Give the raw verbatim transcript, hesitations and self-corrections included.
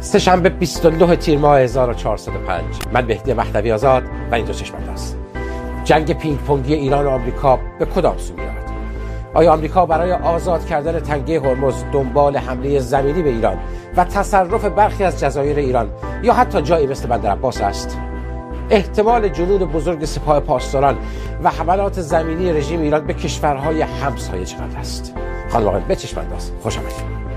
سه‌شنبه بیست و نه تیر ماه هزار و چهارصد و پنج. من مهدی مهدوی آزاد و اینجا چشم‌انداز. جنگ پینگ پونگی ایران و آمریکا به کدام سو می‌رود؟ آیا آمریکا برای آزاد کردن تنگه هرمز دنبال حمله زمینی به ایران و تصرف برخی از جزایر ایران یا حتی جایی مثل بندرعباس است؟ احتمال جنود بزرگ سپاه پاسداران و حملات زمینی رژیم ایران به کشورهای همسایه چقدر است؟ خانم آقایان، به چشم‌انداز خوش آمدید.